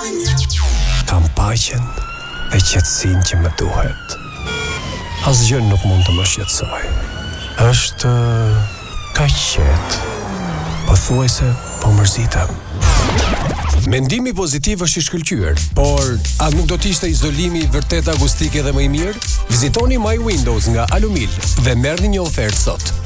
Kam paqen e qetësinë që më duhet. Asgjë nuk mund të më shqetësoj. Është kaq qetë. Pothuajse po mërzitem. Mendimi pozitiv është i shkëlqyer, por a nuk do të ishte izolimi vërtet akustik edhe më i mirë? Vizitoni My Windows nga Alumil dhe merrni një ofertë sot.